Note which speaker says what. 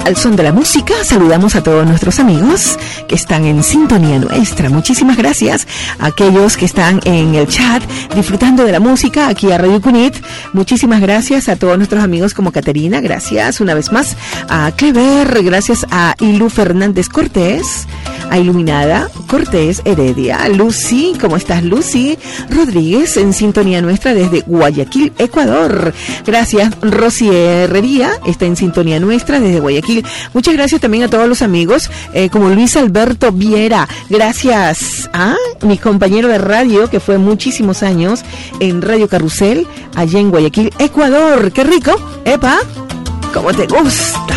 Speaker 1: Al son de la música, saludamos a todos nuestros amigos que están en sintonía nuestra. Muchísimas gracias a aquellos que están en el chat disfrutando de la música aquí a Radio Cunit. Muchísimas gracias a todos nuestros amigos como Caterina, gracias una vez más a Clever, gracias a Ilu Fernández Cortés, a Iluminada Cortés Heredia, Lucy, ¿cómo estás Lucy? Rodríguez en sintonía nuestra desde Guayaquil, Ecuador. Gracias, Rosy Herrería está en sintonía nuestra desde Guayaquil. Muchas gracias también a todos los amigos como Luis Alberto Viera. Gracias a mi compañero de radio que fue muchísimos años en Radio Carrusel allá en Guayaquil, Ecuador. ¡Qué rico! ¡Epa! ¿Cómo te gusta?